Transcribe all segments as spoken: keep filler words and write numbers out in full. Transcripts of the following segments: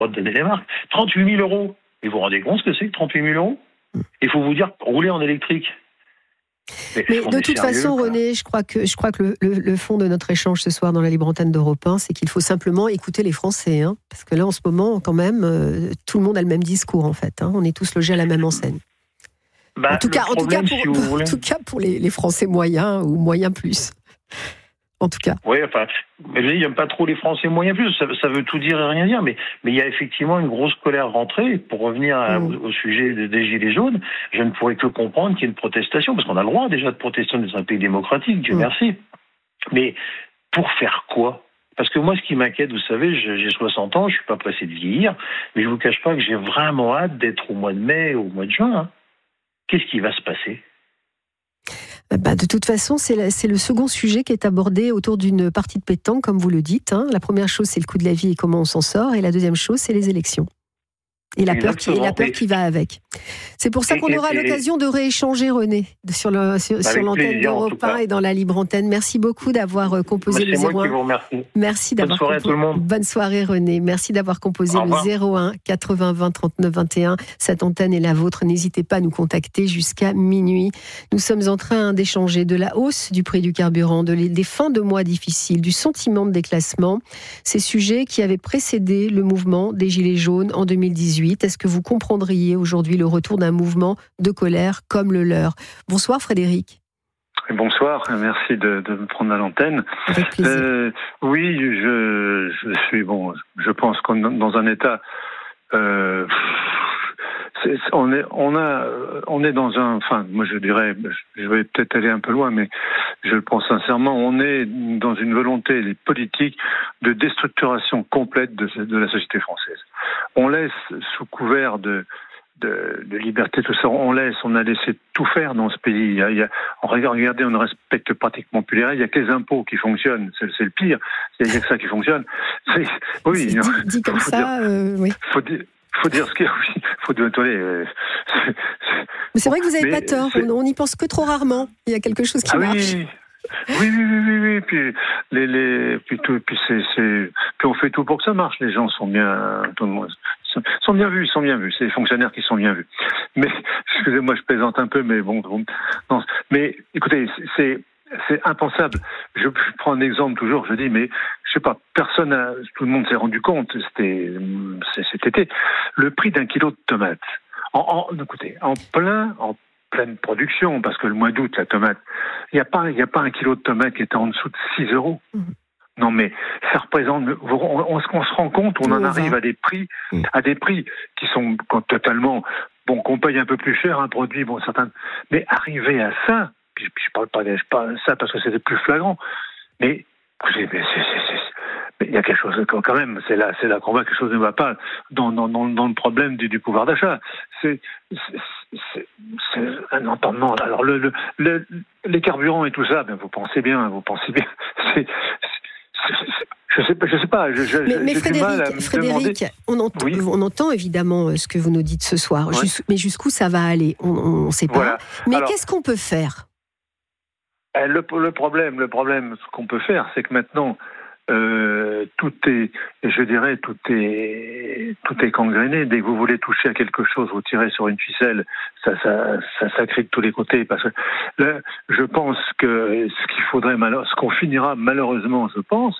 droit de donner les marques. trente-huit mille euros. Et vous vous rendez compte ce que c'est que trente-huit mille euros? Il faut vous dire, rouler en électrique. Mais, Mais de toute sérieux, façon, quoi. René, je crois que, je crois que le, le, le fond de notre échange ce soir dans la Libre Antenne d'Europe un, c'est qu'il faut simplement écouter les Français. Hein, parce que là, en ce moment, quand même, euh, tout le monde a le même discours, en fait. Hein, on est tous logés à la même enseigne. Bah, en, tout cas, problème, en tout cas, pour, si en tout cas pour les, les Français moyens ou moyens plus. En tout cas. Oui, enfin, il n'aime pas trop les Français moyens plus, ça, ça veut tout dire et rien dire, mais, mais il y a effectivement une grosse colère rentrée. Pour revenir à, mmh. au, au sujet des, des Gilets jaunes, je ne pourrais que comprendre qu'il y ait une protestation, parce qu'on a le droit déjà de protester dans un pays démocratique, Dieu mmh. merci. Mais pour faire quoi? Parce que moi, ce qui m'inquiète, vous savez, j'ai soixante ans, je ne suis pas pressé de vieillir, mais je ne vous cache pas que j'ai vraiment hâte d'être au mois de mai ou au mois de juin. Hein. Qu'est-ce qui va se passer? Bah, de toute façon, c'est, la, c'est le second sujet qui est abordé autour d'une partie de pétanque, comme vous le dites. Hein. La première chose, c'est le coût de la vie et comment on s'en sort. Et la deuxième chose, c'est les élections. Et la peur, qui, et la peur qui va avec. C'est pour ça qu'on et, aura et, l'occasion de rééchanger, René, sur, le, sur, sur l'antenne d'Europe un et dans la Libre Antenne. Merci beaucoup d'avoir composé moi, le zéro un. Moi qui vous remercie. Merci d'avoir Bonne soirée compo- à tout le monde. Bonne soirée, René. Merci d'avoir composé le zéro un quatre-vingts vingt trente-neuf vingt et un. Cette antenne est la vôtre. N'hésitez pas à nous contacter jusqu'à minuit. Nous sommes en train d'échanger de la hausse du prix du carburant, de les, des fins de mois difficiles, du sentiment de déclassement. Ces sujets qui avaient précédé le mouvement des Gilets jaunes en deux mille dix-huit. Est-ce que vous comprendriez aujourd'hui le retour d'un mouvement de colère comme le leur? Bonsoir Frédéric. Bonsoir, merci de, de me prendre à l'antenne. Avec plaisir. Euh, oui, je, je suis bon. Je pense qu'on est dans un état. Euh, c'est, on est, on a, on est dans un. Enfin, moi je dirais, je vais peut-être aller un peu loin, mais je le pense sincèrement. On est dans une volonté politique de déstructuration complète de, de la société française. On laisse sous couvert de De, de liberté, tout ça, on laisse, on a laissé tout faire dans ce pays. Il y a, il y a, regardez, on ne respecte pratiquement plus les règles. Il n'y a que les impôts qui fonctionnent. C'est, c'est le pire. Il n'y a que ça qui fonctionne. C'est, oui, dit, dit comme ça, dire, euh, oui. Faut dire, faut dire ce qu'il y a. Oui, faut dire, attendez, euh, c'est, c'est, mais c'est vrai que vous n'avez pas tort. On n'y pense que trop rarement. Il y a quelque chose qui ah marche. Oui. Oui, oui, oui, oui, oui. Puis les, les, puis tout, puis c'est, c'est, puis on fait tout pour que ça marche. Les gens sont bien, tout le monde sont bien vus, ils sont bien vus. C'est les fonctionnaires qui sont bien vus. Mais excusez-moi, je plaisante un peu, mais bon, non. Mais écoutez, c'est, c'est impensable. Je, je prends un exemple toujours. Je dis, mais je sais pas, personne, a, tout le monde s'est rendu compte. C'était c'est, cet été, le prix d'un kilo de tomates. En, en écoutez, en plein, en pleine production, parce que le mois d'août, la tomate, il n'y a pas, il n'y a pas un kilo de tomate qui était en dessous de six euros. Mmh. Non, mais ça représente, on, on, on se rend compte, on en arrive à des prix, mmh. à des prix qui sont totalement, bon, qu'on paye un peu plus cher un produit, bon, certains, mais arriver à ça, puis, puis je parle pas de ça parce que c'était plus flagrant, mais, c'est, c'est, c'est, c'est, mais il y a quelque chose quand même, c'est là, c'est là qu'on voit que quelque chose ne va pas dans, dans, dans, dans le problème du, du pouvoir d'achat. C'est, c'est, c'est, c'est un entendement. Alors le, le, le, les carburants et tout ça, ben vous pensez bien, vous pensez bien. C'est, c'est, c'est, je sais pas, je sais pas. Je, je, mais mais Frédéric, Frédéric on, entend, oui. on entend évidemment ce que vous nous dites ce soir. Ouais. Jus, mais jusqu'où ça va aller, on ne sait pas. Voilà. Mais alors, qu'est-ce qu'on peut faire? le, le problème, le problème, ce qu'on peut faire, c'est que maintenant. Euh, tout est, je dirais, tout est, tout est gangréné. Dès que vous voulez toucher à quelque chose, vous tirez sur une ficelle, ça, ça, ça, ça crie de tous les côtés. Parce que là, je pense que ce qu'il faudrait, malheure, ce qu'on finira malheureusement, je pense,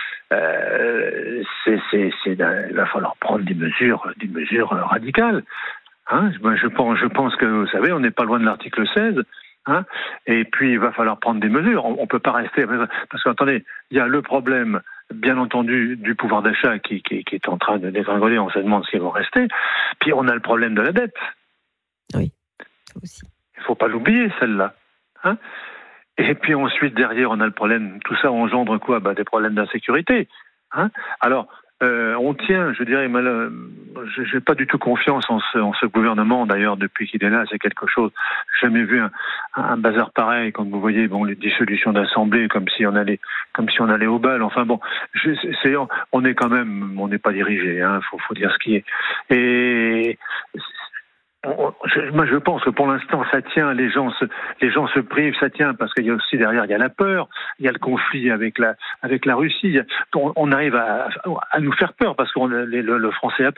euh, c'est, c'est, c'est, il va falloir prendre des mesures, des mesures radicales. Hein, je pense, je pense que vous savez, on n'est pas loin de l'article seize. Hein, et puis il va falloir prendre des mesures. On ne peut pas rester parce que attendez, il y a le problème, bien entendu, du pouvoir d'achat qui, qui, qui est en train de dégringoler. On se demande s'ils vont rester. Puis on a le problème de la dette. Oui, ça aussi. Il ne faut pas l'oublier celle-là. Hein, et puis ensuite derrière on a le problème. Tout ça engendre quoi? Bah, des problèmes d'insécurité. Hein, alors. Euh, on tient, je dirais, mal, je n'ai pas du tout confiance en ce, en ce gouvernement. D'ailleurs, depuis qu'il est là, c'est quelque chose. J'ai jamais vu un, un bazar pareil. Comme vous voyez, bon, les dissolutions d'assemblée, comme si on allait, comme si on allait au bal. Enfin bon, je, c'est, on est quand même, on n'est pas dirigé. Hein, faut, faut dire ce qui est. Et on, je, moi, je pense que pour l'instant, ça tient. Les gens se, les gens se privent, ça tient parce qu'il y a aussi derrière, il y a la peur, il y a le conflit avec la, avec la Russie. On, on arrive à, à nous faire peur parce que le, le, le français a peur.